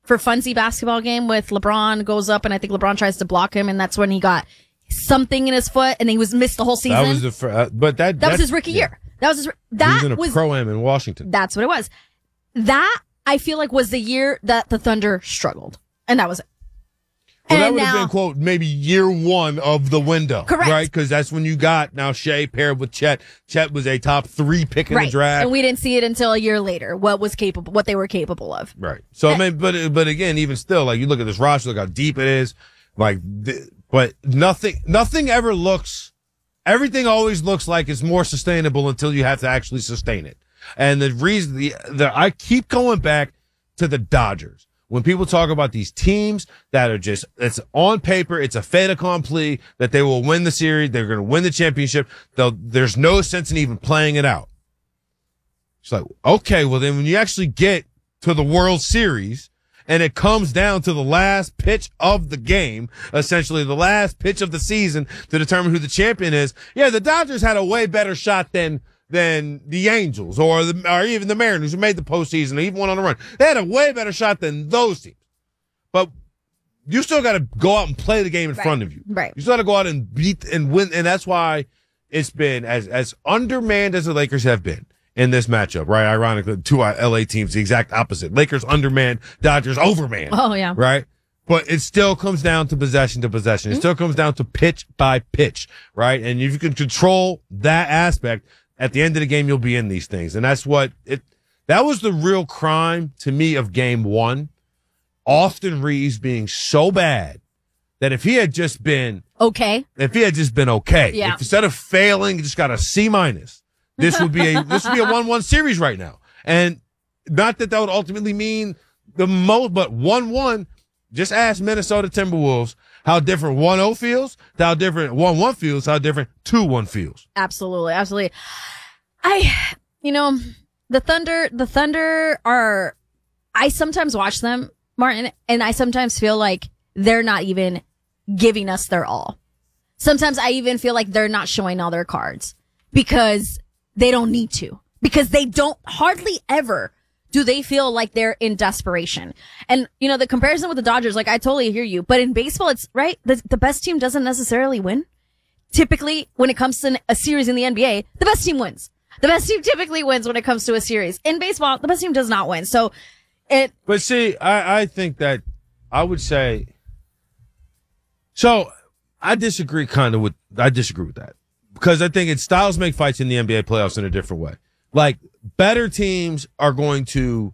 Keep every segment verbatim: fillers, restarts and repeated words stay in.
for funsy basketball game with LeBron goes up and I think LeBron tries to block him and that's when he got something in his foot and he was missed the whole season. That was the fir- uh, but that that was his rookie yeah. year. That was his that he was in a was pro-am in Washington. That's what it was. That I feel like was the year that the Thunder struggled, and that was it. Well, and that would now, have been, quote, maybe year one of the window. Correct. Right? Because that's when you got now Shea paired with Chet. Chet was a top three pick in right. the draft. And we didn't see it until a year later, what was capable, what they were capable of. Right. So, I mean, but, but again, even still, like, you look at this roster, look how deep it is. Like, th- but nothing, nothing ever looks, everything always looks like it's more sustainable until you have to actually sustain it. And the reason, the, the I keep going back to the Dodgers. When people talk about these teams that are just, it's on paper, it's a fait accompli that they will win the series, they're going to win the championship. They'll, there's no sense in even playing it out. It's like, okay, well then when you actually get to the World Series and it comes down to the last pitch of the game, essentially the last pitch of the season to determine who the champion is, yeah, the Dodgers had a way better shot than than the Angels or the, or even the Mariners who made the postseason or even went on a run. They had a way better shot than those teams. But you still got to go out and play the game in right. front of you. Right. You still got to go out and beat and win. And that's why it's been as, as undermanned as the Lakers have been in this matchup, right? Ironically, two L A teams, the exact opposite. Lakers undermanned, Dodgers overmanned. Oh, yeah. Right? But it still comes down to possession to possession. It mm-hmm. still comes down to pitch by pitch, right? And if you can control that aspect, at the end of the game, you'll be in these things. And that's what it, that was the real crime to me of game one. Austin Reeves being so bad that if he had just been okay, if he had just been okay, yeah. if instead of failing, he just got a C minus, this would be a, this would be a one one series right now. And not that that would ultimately mean the most, but one one, just ask Minnesota Timberwolves how different one oh feels, how different one one feels, how different two one feels. Absolutely. Absolutely. I, you know, the Thunder, the Thunder are, I sometimes watch them, Martin, and I sometimes feel like they're not even giving us their all. Sometimes I even feel like they're not showing all their cards because they don't need to, because they don't hardly ever do they feel like they're in desperation. And, you know, the comparison with the Dodgers, like, I totally hear you. But in baseball, it's, right, the, the best team doesn't necessarily win. Typically, when it comes to a series in the N B A, the best team wins. The best team typically wins when it comes to a series. In baseball, the best team does not win. So, it... But see, I, I think that, I would say... So, I disagree kind of with, I disagree with that. Because I think it's styles make fights in the N B A playoffs in a different way. Like, better teams are going to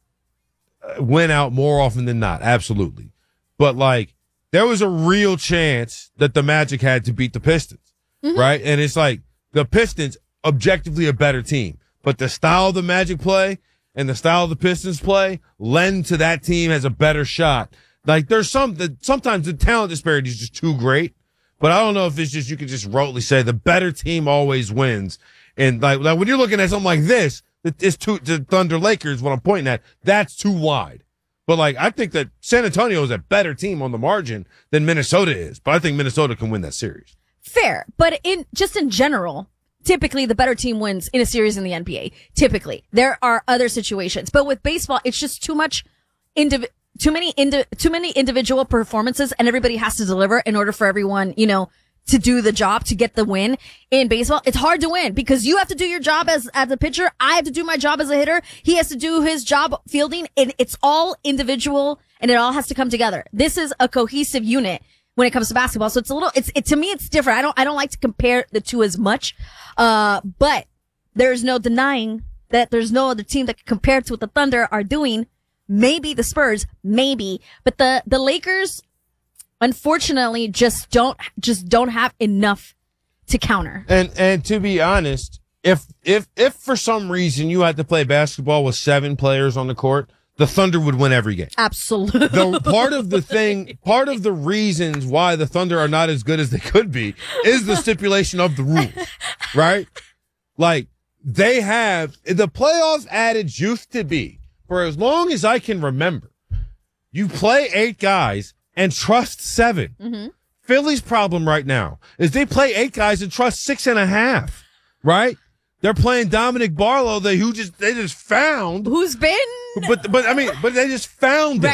win out more often than not. Absolutely. But, like, there was a real chance that the Magic had to beat the Pistons, mm-hmm. right? And it's like the Pistons, objectively a better team. But the style of the Magic play and the style of the Pistons play lend to that team has a better shot. Like, there's some, that sometimes the talent disparity is just too great. But I don't know if it's just, you can just rotely say the better team always wins. And like, like when you're looking at something like this, it's too, the Thunder Lakers, what I'm pointing at, that's too wide. But like, I think that San Antonio is a better team on the margin than Minnesota is. But I think Minnesota can win that series. Fair. But in, just in general, typically the better team wins in a series in the N B A. Typically. There are other situations. But with baseball, it's just too much indiv- too many indi- too many individual performances and everybody has to deliver in order for everyone, you know, to do the job, to get the win. In baseball, it's hard to win because you have to do your job as, as a pitcher. I have to do my job as a hitter. He has to do his job fielding, and it's all individual and it all has to come together. This is a cohesive unit when it comes to basketball. So it's a little, it's, it, to me, it's different. I don't, I don't like to compare the two as much. Uh, but there's no denying that there's no other team that can compare to what the Thunder are doing. Maybe the Spurs, maybe, but the, the Lakers, unfortunately, just don't just don't have enough to counter. And and to be honest, if if if for some reason you had to play basketball with seven players on the court, the Thunder would win every game. Absolutely. The part of the thing, part of the reasons why the Thunder are not as good as they could be is the stipulation of the rules, right? Like, they have, the playoff adage used to be, for as long as I can remember, you play eight guys and trust seven. Mm-hmm. Philly's problem right now is they play eight guys and trust six and a half, right? They're playing Dominic Barlow, they who just they just found who's been, but but I mean, but they just found it. Right.